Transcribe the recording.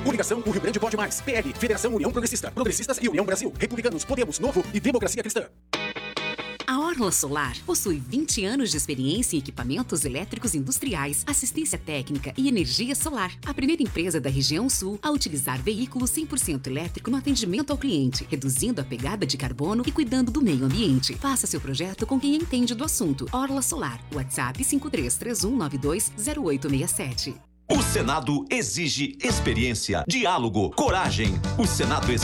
Coligação O Rio Grande Pode Mais. PL, Federação União Progressista. Progressistas e União Brasil. Republicanos, Podemos, Novo e Democracia Cristã. A Orla Solar possui 20 anos de experiência em equipamentos elétricos industriais, assistência técnica e energia solar. A primeira empresa da região sul a utilizar veículo 100% elétrico no atendimento ao cliente, reduzindo a pegada de carbono e cuidando do meio ambiente. Faça seu projeto com quem entende do assunto. Orla Solar. WhatsApp 5331920867. O Senado exige experiência, diálogo, coragem. O Senado exige